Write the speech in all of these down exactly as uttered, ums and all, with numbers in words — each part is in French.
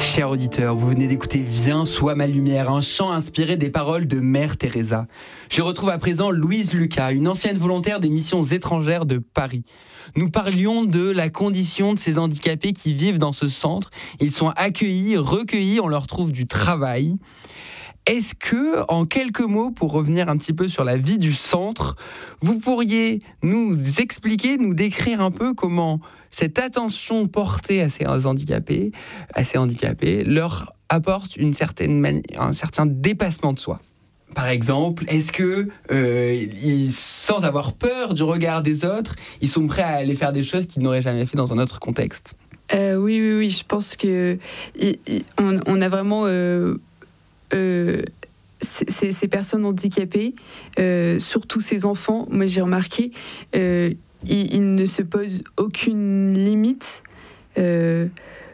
Chers auditeurs, vous venez d'écouter Viens, sois ma lumière, un chant inspiré des paroles de Mère Teresa. Je retrouve à présent Louise Lucas, une ancienne volontaire des missions étrangères de Paris. Nous parlions de la condition de ces handicapés qui vivent dans ce centre. Ils sont accueillis, recueillis, on leur trouve du travail. Est-ce que, en quelques mots, pour revenir un petit peu sur la vie du centre, vous pourriez nous expliquer, nous décrire un peu comment cette attention portée à ces handicapés, à ces handicapés leur apporte une certaine mani- un certain dépassement de soi? Par exemple, est-ce que euh, ils, sans avoir peur du regard des autres, ils sont prêts à aller faire des choses qu'ils n'auraient jamais fait dans un autre contexte? euh, Oui, oui, oui. Je pense que y, y, on, on a vraiment euh, euh, ces, ces personnes handicapées, euh, surtout ces enfants. Moi, j'ai remarqué, euh, ils, ils ne se posent aucune limite. Euh,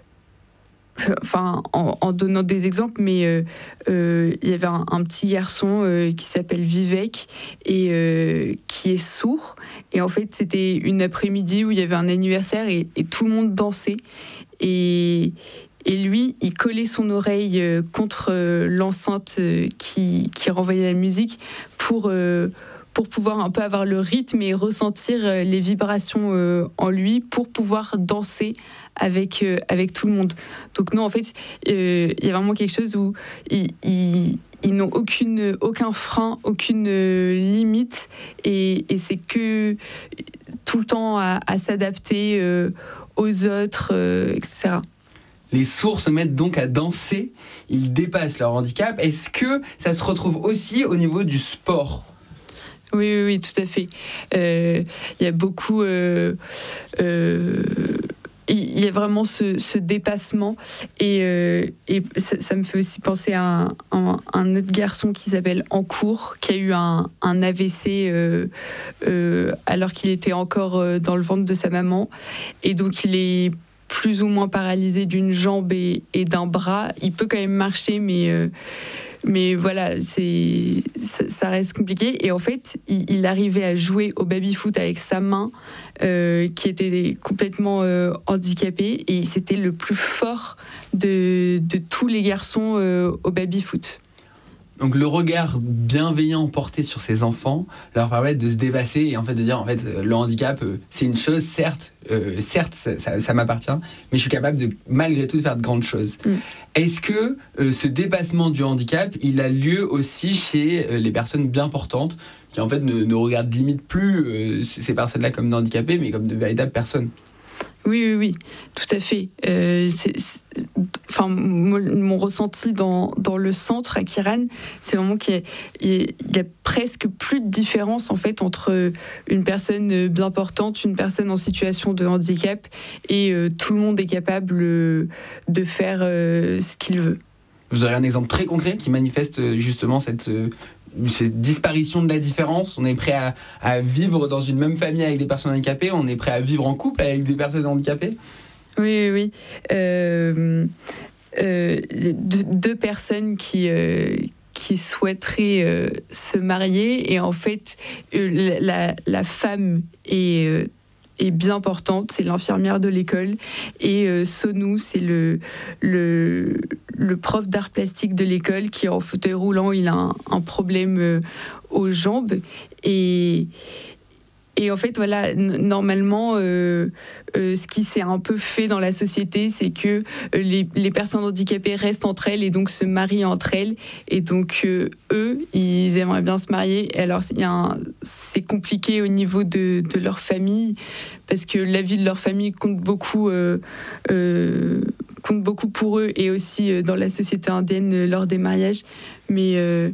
Enfin, en, en donnant des exemples, mais euh, euh, il y avait un, un petit garçon euh, qui s'appelle Vivek et euh, qui est sourd. Et en fait, c'était une après-midi où il y avait un anniversaire et, et tout le monde dansait. Et, et lui, il collait son oreille euh, contre euh, l'enceinte euh, qui, qui renvoyait la musique pour... Euh, pour pouvoir un peu avoir le rythme et ressentir les vibrations euh, en lui pour pouvoir danser avec, euh, avec tout le monde. Donc non, en fait, il euh, y a vraiment quelque chose où ils, ils, ils n'ont aucune, aucun frein, aucune euh, limite et, et c'est que tout le temps à, à s'adapter euh, aux autres, euh, et cetera. Les sourds se mettent donc à danser, ils dépassent leur handicap. Est-ce que ça se retrouve aussi au niveau du sport ? Oui, oui, oui, tout à fait. Il euh, y a beaucoup... Il euh, euh, y a vraiment ce, ce dépassement. Et, euh, et ça, ça me fait aussi penser à un, un, un autre garçon qui s'appelle Encourt, qui a eu un, un A V C euh, euh, alors qu'il était encore dans le ventre de sa maman. Et donc, il est plus ou moins paralysé d'une jambe et, et d'un bras. Il peut quand même marcher, mais... Euh, Mais voilà, c'est, ça, ça reste compliqué. Et en fait, il, il arrivait à jouer au baby-foot avec sa main, euh, qui était complètement euh, handicapée. Et c'était le plus fort de, de tous les garçons euh, au baby-foot. Donc le regard bienveillant porté sur ces enfants leur permet de se dépasser et en fait de dire en fait le handicap euh, c'est une chose, certes, euh, certes ça, ça, ça m'appartient, mais je suis capable de malgré tout de faire de grandes choses. Mm. Est-ce que euh, ce dépassement du handicap il a lieu aussi chez euh, les personnes bien portantes qui en fait ne, ne regardent limite plus euh, ces personnes-là comme des handicapés mais comme de véritables personnes? Oui, oui, oui, tout à fait. Euh, c'est, c'est, enfin, mon, mon ressenti dans, dans le centre à Kiran, c'est vraiment qu'il y a, il y a presque plus de différence en fait entre une personne bien portante, une personne en situation de handicap, et euh, tout le monde est capable de faire euh, ce qu'il veut. Vous aurez un exemple très concret qui manifeste justement cette, cette disparition de la différence? On est prêt à, à vivre dans une même famille avec des personnes handicapées, on est prêt à vivre en couple avec des personnes handicapées? Oui, oui, oui. Euh, euh, deux, deux personnes qui... Euh, qui souhaiteraient euh, se marier et en fait euh, la, la femme est, euh, est bien portante, c'est l'infirmière de l'école et euh, Sonou c'est le, le, le prof d'art plastique de l'école qui est en fauteuil roulant, il a un, un problème euh, aux jambes et Et en fait, voilà, n- normalement, euh, euh, ce qui s'est un peu fait dans la société, c'est que euh, les, les personnes handicapées restent entre elles et donc se marient entre elles. Et donc, euh, eux, ils aimeraient bien se marier. Et alors, y a un, c'est compliqué au niveau de, de leur famille, parce que la vie de leur famille compte beaucoup, euh, euh, compte beaucoup pour eux et aussi euh, dans la société indienne euh, lors des mariages. Mais... Euh,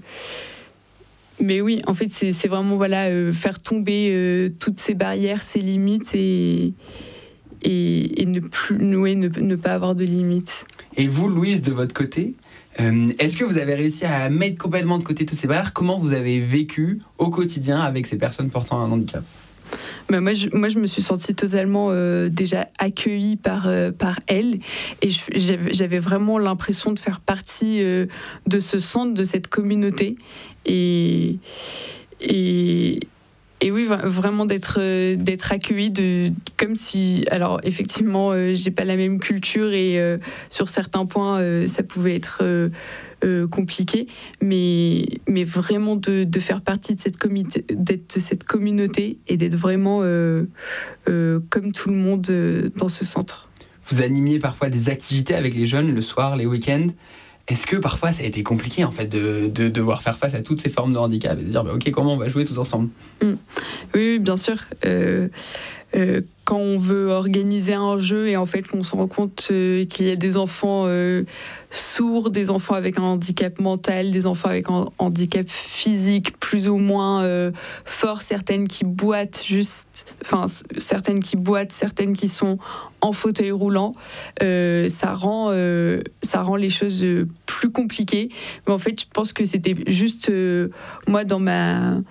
Mais oui, en fait, c'est, c'est vraiment voilà, euh, faire tomber euh, toutes ces barrières, ces limites et, et, et ne, plus, ouais, ne, ne pas avoir de limites. Et vous, Louise, de votre côté, euh, est-ce que vous avez réussi à mettre complètement de côté toutes ces barrières? Comment vous avez vécu au quotidien avec ces personnes portant un handicap? Bah moi, je, moi, je me suis sentie totalement euh, déjà accueillie par, euh, par elle. Et je, j'avais, j'avais vraiment l'impression de faire partie euh, de ce centre, de cette communauté. Et, et, et oui, vraiment d'être, d'être accueilli, de, comme si... Alors, effectivement, euh, j'ai pas la même culture et euh, sur certains points, euh, ça pouvait être euh, euh, compliqué, mais, mais vraiment de, de faire partie de cette, comité, d'être de cette communauté et d'être vraiment euh, euh, comme tout le monde euh, dans ce centre. Vous animiez parfois des activités avec les jeunes le soir, les week-ends. Est-ce que parfois ça a été compliqué en fait de, de devoir faire face à toutes ces formes de handicap et de dire bah, ok, comment on va jouer tous ensemble? mmh. Oui, oui, bien sûr. Euh, euh, quand on veut organiser un jeu et en fait qu'on se rend compte euh, qu'il y a des enfants euh, sourds, des enfants avec un handicap mental, des enfants avec un handicap physique plus ou moins euh, fort, certaines qui boitent juste, enfin certaines qui boitent, certaines qui sont en fauteuil roulant, euh, ça rend euh, ça rend les choses plus compliquées. Mais en fait, je pense que c'était juste euh, moi dans ma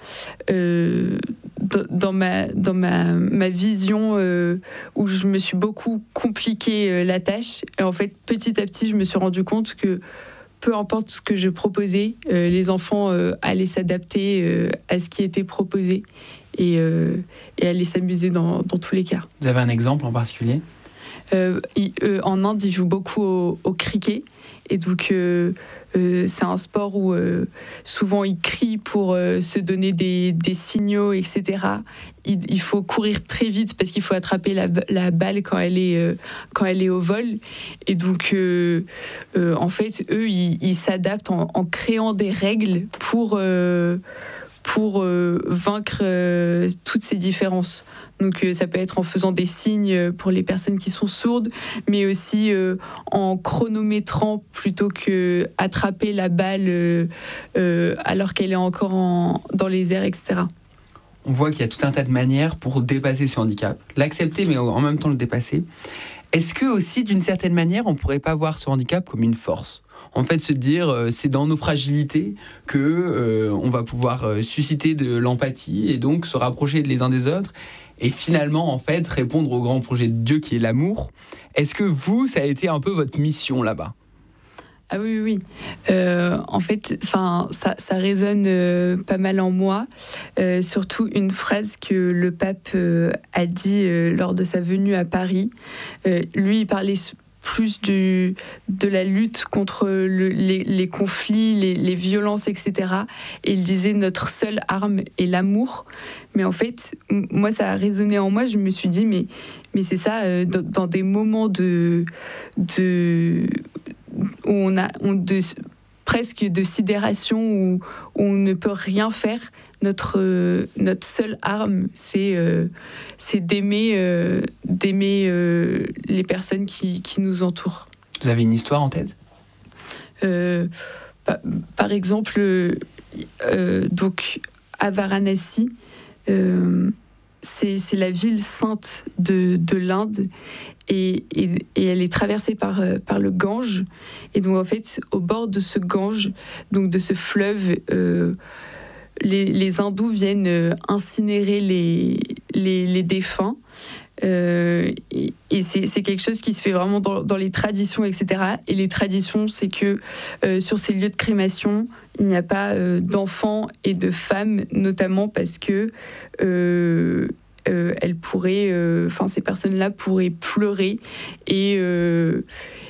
euh, dans ma dans ma ma vision euh, où je me suis beaucoup compliqué euh, la tâche, et en fait petit à petit je me suis rendu compte que peu importe ce que je proposais, euh, les enfants euh, allaient s'adapter euh, à ce qui était proposé et, euh, et allaient s'amuser dans, dans tous les cas. Vous avez un exemple en particulier? euh, il, euh, En Inde, ils jouent beaucoup au, au cricket, et donc euh, euh, c'est un sport où euh, souvent ils crient pour euh, se donner des, des signaux, et cetera. Il, il faut courir très vite parce qu'il faut attraper la, la balle quand elle est euh, quand elle est au vol, et donc euh, euh, en fait eux ils, ils s'adaptent en, en créant des règles pour euh, pour euh, vaincre euh, toutes ces différences. Donc euh, ça peut être en faisant des signes pour les personnes qui sont sourdes, mais aussi euh, en chronométrant plutôt que attraper la balle euh, euh, alors qu'elle est encore en, dans les airs, et cetera. On voit qu'il y a tout un tas de manières pour dépasser ce handicap, l'accepter mais en même temps le dépasser. Est-ce que aussi d'une certaine manière on pourrait pas voir ce handicap comme une force? En fait, se dire euh, c'est dans nos fragilités que euh, on va pouvoir euh, susciter de l'empathie et donc se rapprocher les uns des autres et finalement en fait répondre au grand projet de Dieu qui est l'amour. Est-ce que vous, ça a été un peu votre mission là-bas? Ah oui, oui. Euh, en fait, enfin, ça, ça résonne euh, pas mal en moi. Euh, surtout une phrase que le pape euh, a dit euh, lors de sa venue à Paris. Euh, lui, il parlait plus du, de la lutte contre le, les, les conflits, les, les violences, et cetera. Et il disait notre seule arme est l'amour. Mais en fait, m- moi, ça a résonné en moi. Je me suis dit, mais, mais c'est ça, euh, dans, dans des moments de, de, où on a on de, presque de sidération, où, où on ne peut rien faire, notre, euh, notre seule arme, c'est, euh, c'est d'aimer, euh, d'aimer euh, les personnes qui, qui nous entourent. Vous avez une histoire en tête? euh, par, par exemple, euh, donc, à Varanasi, euh, c'est, c'est la ville sainte de, de l'Inde. Et, et, et elle est traversée par, par le Gange. Et donc, en fait, au bord de ce Gange, donc de ce fleuve, euh, les, les hindous viennent incinérer les, les, les défunts. Euh, et et c'est, c'est quelque chose qui se fait vraiment dans, dans les traditions, et cetera. Et les traditions, c'est que euh, sur ces lieux de crémation, il n'y a pas euh, d'enfants et de femmes, notamment parce que... Euh, Euh, elles pourraient, enfin euh, ces personnes-là pourraient pleurer et euh,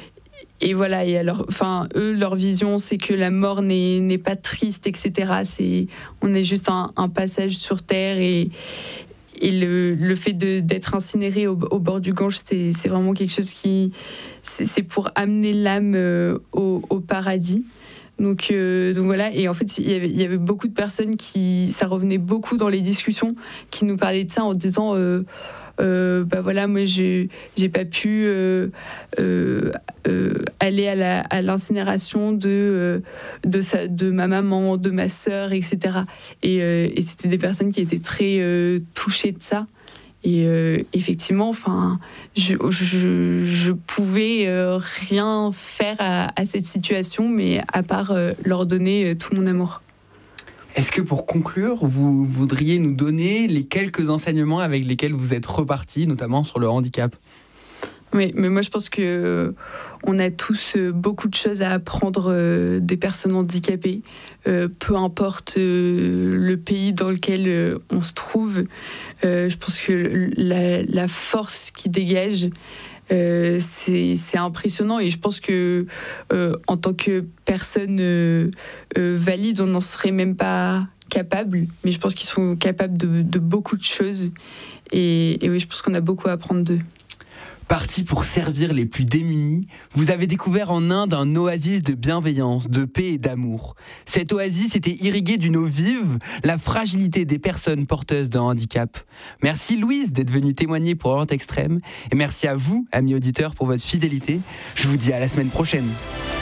et voilà. Et alors, enfin eux, leur vision, c'est que la mort n'est n'est pas triste, et cetera. C'est on est juste un, un passage sur terre, et et le, le fait de, d'être incinéré au, au bord du Gange, c'est, c'est vraiment quelque chose qui c'est, c'est pour amener l'âme euh, au, au paradis. Donc, euh, donc voilà, et en fait, il y avait, il y avait beaucoup de personnes qui, ça revenait beaucoup dans les discussions, qui nous parlaient de ça en disant, euh, euh, bah voilà, moi j'ai, j'ai pas pu euh, euh, euh, aller à, la, à l'incinération de, euh, de, sa, de ma maman, de ma sœur, et cetera. Et, euh, et c'était des personnes qui étaient très euh, touchées de ça. Et euh, effectivement, enfin, je, je, je pouvais euh, rien faire à, à cette situation, mais à part euh, leur donner euh, tout mon amour. Est-ce que pour conclure, vous voudriez nous donner les quelques enseignements avec lesquels vous êtes repartis, notamment sur le handicap ? Oui, mais moi je pense que euh, on a tous euh, beaucoup de choses à apprendre euh, des personnes handicapées, euh, peu importe euh, le pays dans lequel euh, on se trouve. Euh, je pense que la, la force qui dégage, euh, c'est, c'est impressionnant, et je pense que euh, en tant que personne euh, euh, valide, on n'en serait même pas capable. Mais je pense qu'ils sont capables de, de beaucoup de choses, et, et oui, je pense qu'on a beaucoup à apprendre d'eux. Parti pour servir les plus démunis, vous avez découvert en Inde un oasis de bienveillance, de paix et d'amour. Cette oasis était irriguée d'une eau vive, la fragilité des personnes porteuses d'un handicap. Merci Louise d'être venue témoigner pour Orient Extrême, et merci à vous, amis auditeurs, pour votre fidélité. Je vous dis à la semaine prochaine.